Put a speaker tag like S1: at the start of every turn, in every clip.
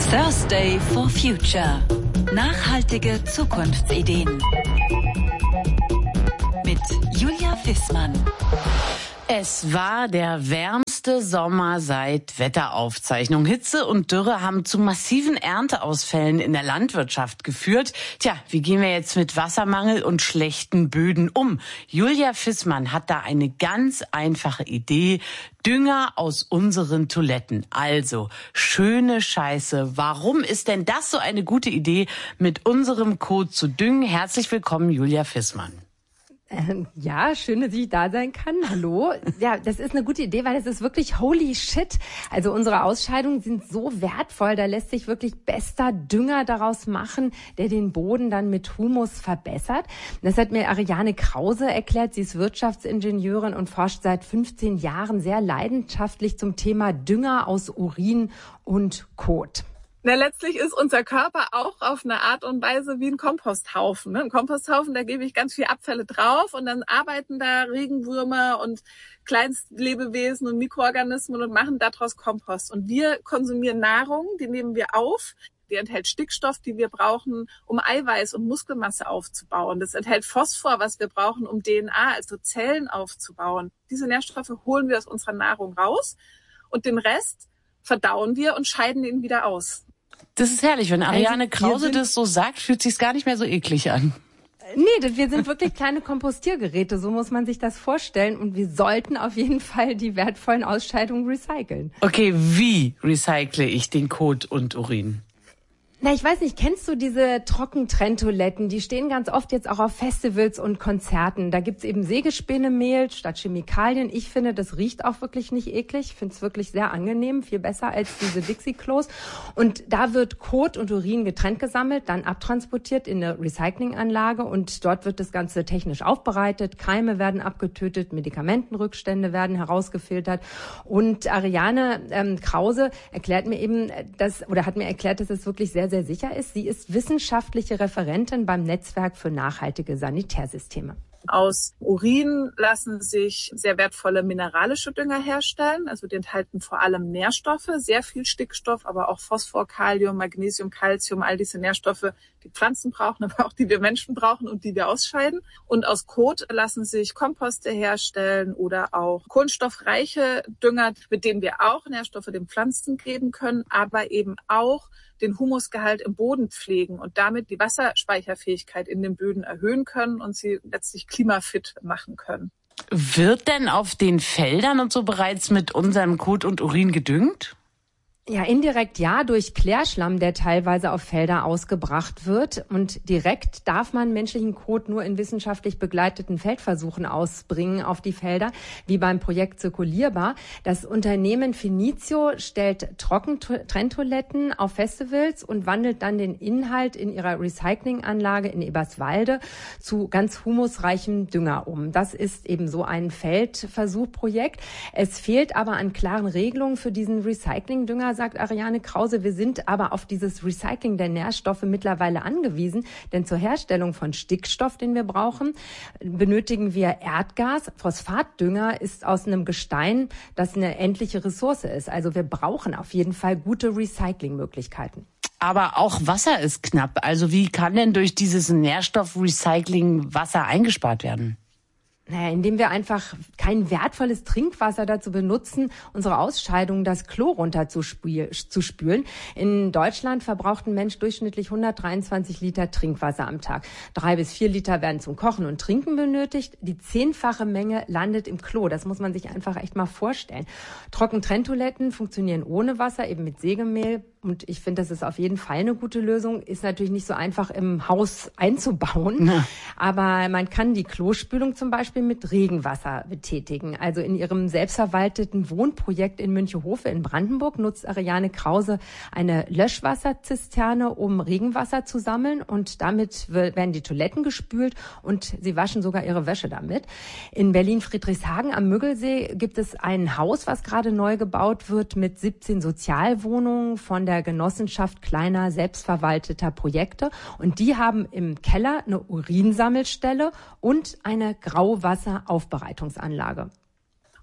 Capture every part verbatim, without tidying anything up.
S1: Thursday for Future. Nachhaltige Zukunftsideen. Mit Julia Fissmann.
S2: Es war der wärmste Sommer seit Wetteraufzeichnung. Hitze und Dürre haben zu massiven Ernteausfällen in der Landwirtschaft geführt. Tja, wie gehen wir jetzt mit Wassermangel und schlechten Böden um? Julia Fissmann hat da eine ganz einfache Idee. Dünger aus unseren Toiletten. Also, schöne Scheiße. Warum ist denn das so eine gute Idee, mit unserem Kot zu düngen? Herzlich willkommen, Julia Fissmann.
S3: Ähm, ja, schön, dass ich da sein kann. Hallo. Ja, das ist eine gute Idee, weil es ist wirklich holy shit. Also unsere Ausscheidungen sind so wertvoll, da lässt sich wirklich bester Dünger daraus machen, der den Boden dann mit Humus verbessert. Das hat mir Ariane Krause erklärt. Sie ist Wirtschaftsingenieurin und forscht seit fünfzehn Jahren sehr leidenschaftlich zum Thema Dünger aus Urin und Kot.
S4: Na, letztlich ist unser Körper auch auf eine Art und Weise wie ein Komposthaufen. Ein Komposthaufen, da gebe ich ganz viel Abfälle drauf und dann arbeiten da Regenwürmer und Kleinstlebewesen und Mikroorganismen und machen daraus Kompost. Und wir konsumieren Nahrung, die nehmen wir auf. Die enthält Stickstoff, die wir brauchen, um Eiweiß und Muskelmasse aufzubauen. Das enthält Phosphor, was wir brauchen, um D N A, also Zellen aufzubauen. Diese Nährstoffe holen wir aus unserer Nahrung raus und den Rest verdauen wir und scheiden ihn wieder aus.
S2: Das ist herrlich. Wenn Ariane
S3: Also,
S2: Krause das so sagt, fühlt sich's gar nicht mehr so eklig an.
S3: Nee, wir sind wirklich kleine Kompostiergeräte, so muss man sich das vorstellen. Und wir sollten auf jeden Fall die wertvollen Ausscheidungen recyceln.
S2: Okay, wie recycle ich den Kot und Urin?
S3: Na, ich weiß nicht, kennst du diese Trockentrenntoiletten? Die stehen ganz oft jetzt auch auf Festivals und Konzerten. Da gibt's eben Sägespänemehl statt Chemikalien. Ich finde, das riecht auch wirklich nicht eklig. Ich finde es wirklich sehr angenehm, viel besser als diese Dixie-Klos. Und da wird Kot und Urin getrennt gesammelt, dann abtransportiert in eine Recyclinganlage und dort wird das Ganze technisch aufbereitet. Keime werden abgetötet, Medikamentenrückstände werden herausgefiltert. Und Ariane ähm, Krause erklärt mir eben, dass, oder hat mir erklärt, dass es wirklich sehr sehr sicher ist. Sie ist wissenschaftliche Referentin beim Netzwerk für nachhaltige Sanitärsysteme.
S4: Aus Urin lassen sich sehr wertvolle mineralische Dünger herstellen. Also die enthalten vor allem Nährstoffe, sehr viel Stickstoff, aber auch Phosphor, Kalium, Magnesium, Calcium, all diese Nährstoffe, die Pflanzen brauchen, aber auch die wir Menschen brauchen und die wir ausscheiden. Und aus Kot lassen sich Komposte herstellen oder auch kohlenstoffreiche Dünger, mit denen wir auch Nährstoffe den Pflanzen geben können, aber eben auch den Humusgehalt im Boden pflegen und damit die Wasserspeicherfähigkeit in den Böden erhöhen können und sie letztlich klimafit machen können.
S2: Wird denn auf den Feldern und so bereits mit unserem Kot und Urin gedüngt?
S3: Ja, indirekt ja, durch Klärschlamm, der teilweise auf Felder ausgebracht wird. Und direkt darf man menschlichen Kot nur in wissenschaftlich begleiteten Feldversuchen ausbringen auf die Felder, wie beim Projekt Zirkulierbar. Das Unternehmen Finizio stellt Trockentrenntoiletten auf Festivals und wandelt dann den Inhalt in ihrer Recyclinganlage in Eberswalde zu ganz humusreichem Dünger um. Das ist eben so ein Feldversuchprojekt. Es fehlt aber an klaren Regelungen für diesen Recyclingdünger, sagt Ariane Krause. Wir sind aber auf dieses Recycling der Nährstoffe mittlerweile angewiesen, denn zur Herstellung von Stickstoff, den wir brauchen, benötigen wir Erdgas. Phosphatdünger ist aus einem Gestein, das eine endliche Ressource ist. Also wir brauchen auf jeden Fall gute Recyclingmöglichkeiten.
S2: Aber auch Wasser ist knapp. Also wie kann denn durch dieses Nährstoffrecycling Wasser eingespart werden?
S3: Naja, indem wir einfach kein wertvolles Trinkwasser dazu benutzen, unsere Ausscheidungen, das Klo runter zu spülen. In Deutschland verbraucht ein Mensch durchschnittlich hundertdreiundzwanzig Liter Trinkwasser am Tag. Drei bis vier Liter werden zum Kochen und Trinken benötigt. Die zehnfache Menge landet im Klo. Das muss man sich einfach echt mal vorstellen. Trockentrenntoiletten funktionieren ohne Wasser, eben mit Sägemehl. Und ich finde, das ist auf jeden Fall eine gute Lösung. Ist natürlich nicht so einfach im Haus einzubauen. Ja. Aber man kann die Klospülung zum Beispiel mit Regenwasser betätigen. Also in ihrem selbstverwalteten Wohnprojekt in Münchehofe in Brandenburg nutzt Ariane Krause eine Löschwasserzisterne, um Regenwasser zu sammeln. Und damit werden die Toiletten gespült und sie waschen sogar ihre Wäsche damit. In Berlin-Friedrichshagen am Müggelsee gibt es ein Haus, was gerade neu gebaut wird mit siebzehn Sozialwohnungen von der Genossenschaft kleiner selbstverwalteter Projekte. Und die haben im Keller eine Urinsammelstelle und eine Grauwasseraufbereitungsanlage.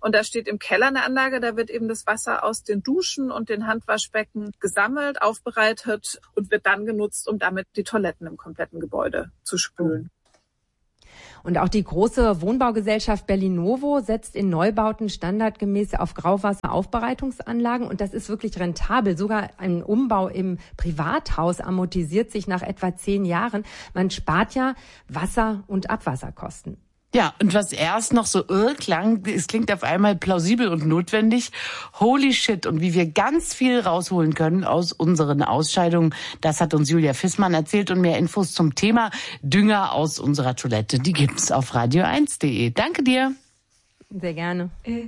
S4: Und da steht im Keller eine Anlage, da wird eben das Wasser aus den Duschen und den Handwaschbecken gesammelt, aufbereitet und wird dann genutzt, um damit die Toiletten im kompletten Gebäude zu spülen.
S3: Und auch die große Wohnbaugesellschaft Bellinovo setzt in Neubauten standardgemäß auf Grauwasseraufbereitungsanlagen. Und das ist wirklich rentabel. Sogar ein Umbau im Privathaus amortisiert sich nach etwa zehn Jahren. Man spart ja Wasser- und Abwasserkosten.
S2: Ja, und was erst noch so irr klang, es klingt auf einmal plausibel und notwendig. Holy shit, und wie wir ganz viel rausholen können aus unseren Ausscheidungen, das hat uns Julia Fissmann erzählt. Und mehr Infos zum Thema Dünger aus unserer Toilette, die gibt's auf radio eins punkt de. Danke dir.
S3: Sehr gerne.